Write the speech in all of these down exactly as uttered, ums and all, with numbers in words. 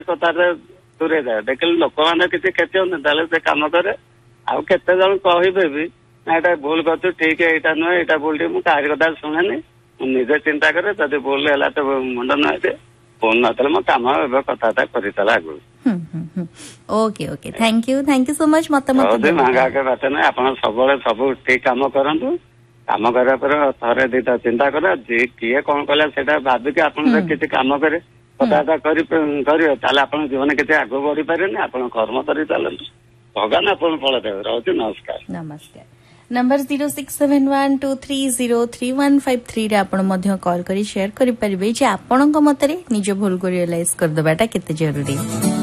कथारे दूरे जाए देखिले लोक मैंने किसी क्षति होने से कम करे आउ केते जन कहे भी ना यहाँ भूल कर ठीक है यहाँ नुहे यहाँ भूल मुझे कहार कथा शुणे निजे चिंता करे जब भूल है तो मुंड नुहे भूल ना मो कम कथा कर आगु okay okay thank you thank you so much मत महंगा के बात ना आप सब सब ठीक कम करूँ काम करा पर थरे दीटा चिंता कर किए कौन कला से भाविक आप किसी कम करे कथबार्ता करेंगे आप जीवन किसी आग बढ़ी पारे आप कर्म कर चलते भगवान आप फल देवे रोचे नमस्कार नमस्कार number zero six seven one two three zero three one five three रे आपण मध्य कॉल करी शेयर करि परिबे जे आपणक मतरे निज भूल को रियलाइज कर देबाटा केते जरूरी।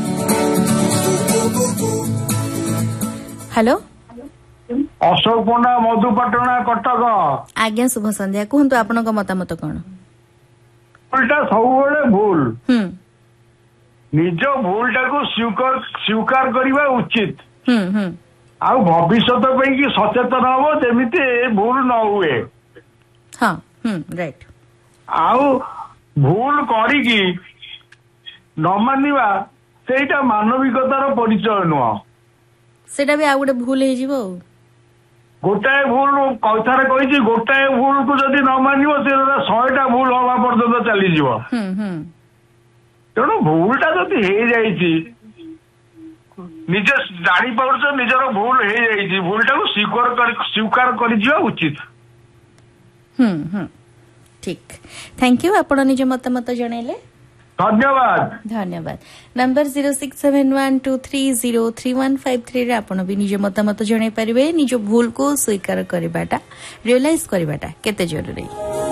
हेलो अशोक पंडा मधुपाटना कटक आज्ञा शुभ संध्या कहतु आपणक मतामत कौन भूलटा सब भूल हम्म निज भूलटा को स्वीकार स्वीकार करवा उचित हम्म हम्म आउ भविष्य कि सचेतन हम जमी भूल न हुए हाँ हम्म राइट आउ भूल करी न मानिबा सेटा मानविकतार परिचय नुह सेटा भी आउ गोटे भूल हो जिवो गोटाए भूल कथार कही गोटाए भूल को जदि न मानिब से शहेटा भूल हवा पर्यंत चली जीव तेणु भूलटा जदि हो जाइए निजे जानी पार्छ निजर भूल हो जाइए भूलटा को स्वीकार कर स्वीकार कर उचित हम्म हम्म ठीक थैंक यू आपण निज मतामत जनइले धन्यवाद धन्यवाद number zero six seven one two three zero three one five three रे आपण भी निज मतामत जणाई पारिबे निज भूल को स्वीकार करबाटा रियलाइज करबाटा केते जरूरी।